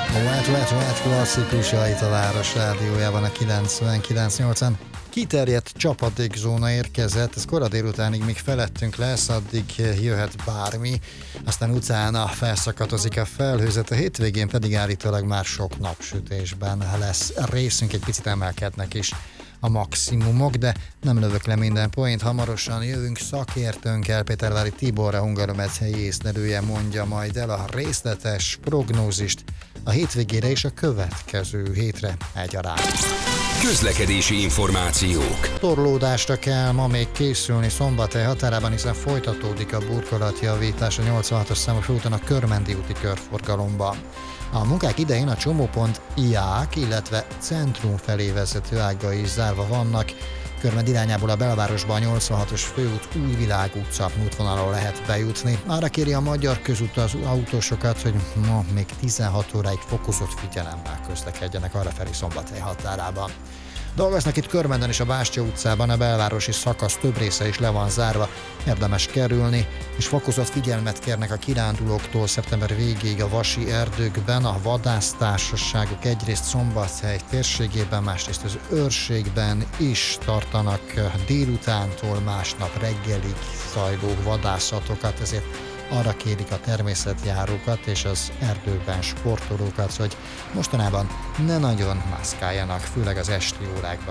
A Wet klasszikusait a Város Rádiójában a 99.8-an. Kiterjedt csapadékzóna érkezett, ez kora délutánig még felettünk lesz, addig jöhet bármi, aztán utána felszakatozik a felhőzet, a hétvégén pedig állítólag már sok napsütésben lesz részünk, egy picit emelkednek is a maximumok, de nem lövök le minden point, hamarosan jövünk szakértőnkkel, Pétervári Tibor, a Hungaromedhelyi észlelője mondja majd el a részletes prognózist a hétvégére és a következő hétre egyaránt. Közlekedési információk. Torlódásra kell ma még készülni Szombathely határában, hiszen folytatódik a burkolatjavítás a 86-os számos úton a Körmendi úti körforgalomban. A munkák idején a csomópont Iák, illetve centrum felé vezető ágai is zárva vannak. Körmend irányából a belvárosba a 86-os főút Újvilág utca útvonalon lehet bejutni. Arra kéri a Magyar Közút az autósokat, hogy ma még 16 óráig fokozott figyelemmel közlekedjenek arrafelé Szombathely határában. Dolgoznak itt Körmenden és a Bástya utcában, a belvárosi szakasz több része is le van zárva, érdemes kerülni, és fokozott figyelmet kérnek a kirándulóktól szeptember végéig a vasi erdőkben, a vadásztársaságok egyrészt Szombathely térségében, másrészt az őrségben is tartanak délutántól másnap reggelig zajló vadászatokat, ezért arra kérik a természetjárókat és az erdőben sportolókat, hogy mostanában ne nagyon mászkáljanak, főleg az esti órákban.